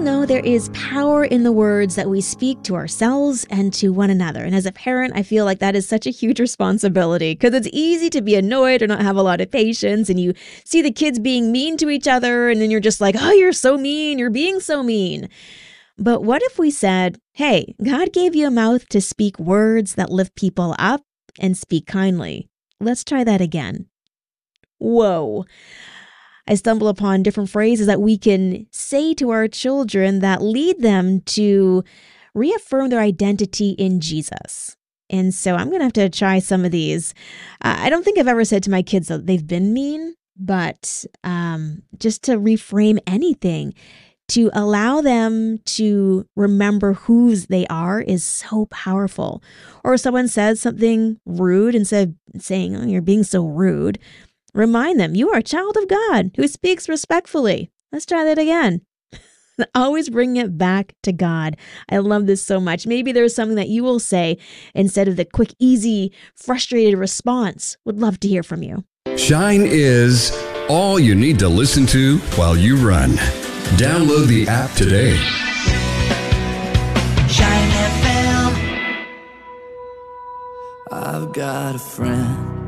know there is power in the words that we speak to ourselves and to one another. And as a parent, I feel like that is such a huge responsibility because it's easy to be annoyed or not have a lot of patience. And you see the kids being mean to each other and then you're just like, oh, you're so mean. You're being so mean. But what if we said, hey, God gave you a mouth to speak words that lift people up and speak kindly. Let's try that again. Whoa. I stumble upon different phrases that we can say to our children that lead them to reaffirm their identity in Jesus. And so I'm going to have to try some of these. I don't think I've ever said to my kids that they've been mean, but just to reframe anything, to allow them to remember whose they are is so powerful. Or if someone says something rude, instead of saying, oh, you're being so rude, remind them, you are a child of God who speaks respectfully. Let's try that again. Always bring it back to God. I love this so much. Maybe there's something that you will say instead of the quick, easy, frustrated response. Would love to hear from you. Shine is all you need to listen to while you run. Download the app today. Shine FM. I've got a friend.